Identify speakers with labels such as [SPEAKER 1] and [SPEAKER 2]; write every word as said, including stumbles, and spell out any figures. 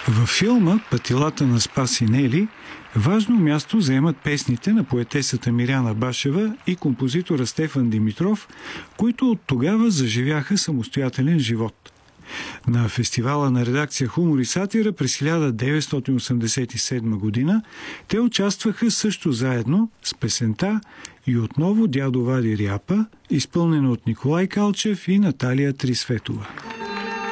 [SPEAKER 1] Във филма «Пътилата на Спас и Нели» важно място заемат песните на поетесата Миряна Башева и композитора Стефан Димитров, които от тогава заживяха самостоятелен живот. На фестивала на редакция «Хумор и сатира» през хиляда деветстотин осемдесет и седма година те участваха също заедно с песента «И отново дядо вади ряпа», изпълнена от Николай Калчев и Наталия Трисветова.